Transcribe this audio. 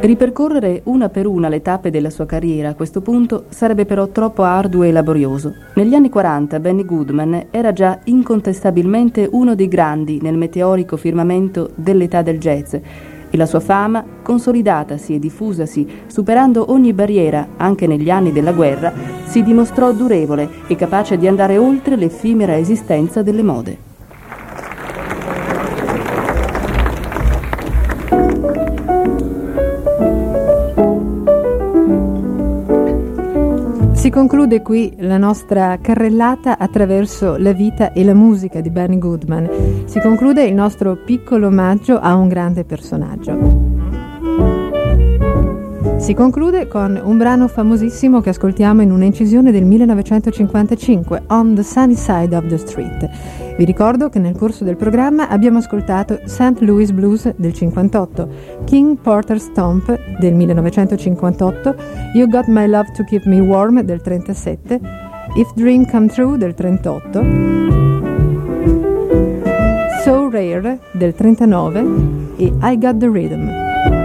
Ripercorrere una per una le tappe della sua carriera a questo punto sarebbe però troppo arduo e laborioso. Negli anni 40 Benny Goodman era già incontestabilmente uno dei grandi nel meteorico firmamento dell'età del jazz e la sua fama, consolidatasi e diffusasi, superando ogni barriera anche negli anni della guerra, si dimostrò durevole e capace di andare oltre l'effimera esistenza delle mode. Si conclude qui la nostra carrellata attraverso la vita e la musica di Benny Goodman. Si conclude il nostro piccolo omaggio a un grande personaggio. Si conclude con un brano famosissimo che ascoltiamo in un'incisione del 1955, On the Sunny Side of the Street. Vi ricordo che nel corso del programma abbiamo ascoltato St. Louis Blues del 58, King Porter's Stomp del 1958, You Got My Love to Keep Me Warm del 37, If Dream Come True del 38, So Rare del 39 e I Got the Rhythm.